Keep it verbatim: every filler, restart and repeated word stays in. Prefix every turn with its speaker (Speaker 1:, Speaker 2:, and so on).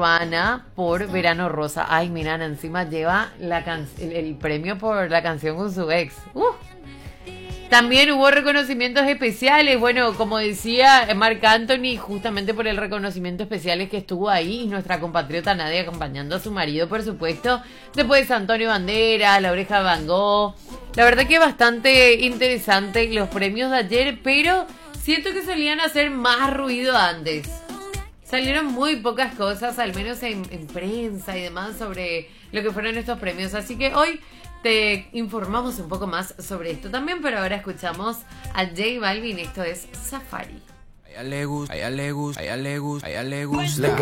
Speaker 1: Urbana por Verano Rosa. Ay, mira, encima lleva la can- el, el premio por la canción con su ex. Uh. También hubo reconocimientos especiales. Bueno, como decía Marc Anthony, justamente por el reconocimiento especial que estuvo ahí. Y nuestra compatriota Nadia acompañando a su marido, por supuesto. Después Antonio Banderas, La Oreja de Van Gogh. La verdad que bastante interesante los premios de ayer, pero siento que solían hacer más ruido antes. Salieron muy pocas cosas, al menos en, en prensa y demás, sobre lo que fueron estos premios. Así que hoy te informamos un poco más sobre esto también, pero ahora escuchamos a J Balvin. Esto es Safari.
Speaker 2: A ella le gusta, a ella le gusta, a ella le gusta, a ella le gusta.